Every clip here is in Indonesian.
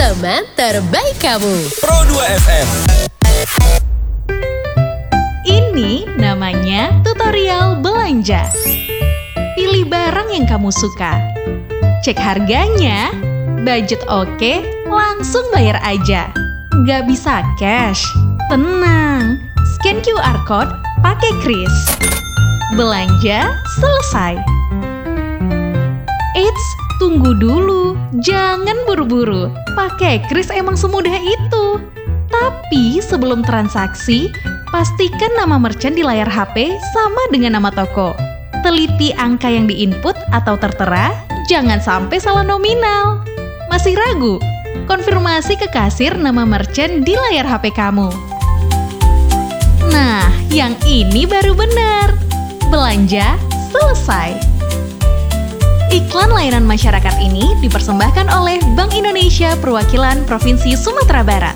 teman terbaik kamu. Pro 2 FM. Ini namanya tutorial belanja. Pilih barang yang kamu suka. Cek harganya, budget oke, langsung bayar aja. Gak bisa cash? Tenang, scan QR Code pakai kris. Belanja selesai. Eits, tunggu dulu, jangan buru-buru. Pakai kris emang semudah itu. Tapi sebelum transaksi, pastikan nama merchant di layar HP sama dengan nama toko. Teliti angka yang diinput atau tertera, jangan sampai salah nominal. Masih ragu? Konfirmasi ke kasir nama merchant di layar HP kamu. Nah, yang ini baru benar. Belanja selesai. Iklan layanan masyarakat ini dipersembahkan oleh Bank Indonesia Perwakilan Provinsi Sumatera Barat.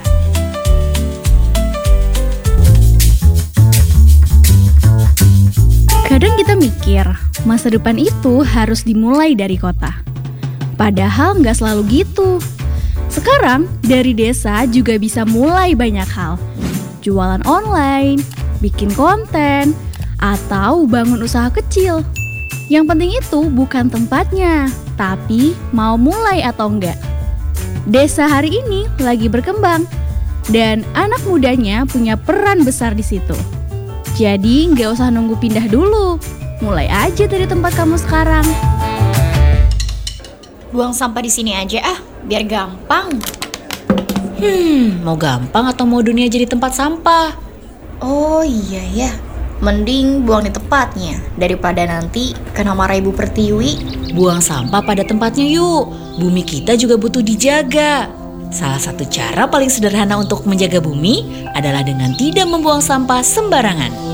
Kadang kita mikir, masa depan itu harus dimulai dari kota. Padahal nggak selalu gitu. Sekarang, dari desa juga bisa mulai banyak hal. Jualan online, bikin konten, atau bangun usaha kecil. Yang penting itu bukan tempatnya, tapi mau mulai atau enggak. Desa hari ini lagi berkembang, dan anak mudanya punya peran besar di situ. Jadi nggak usah nunggu pindah dulu, mulai aja dari tempat kamu sekarang. Buang sampah di sini aja biar gampang. Mau gampang atau mau dunia jadi tempat sampah? Oh iya ya, mending buang di tempatnya daripada nanti kena marah Ibu Pertiwi. Buang sampah pada tempatnya yuk. Bumi kita juga butuh dijaga. Salah satu cara paling sederhana untuk menjaga bumi adalah dengan tidak membuang sampah sembarangan.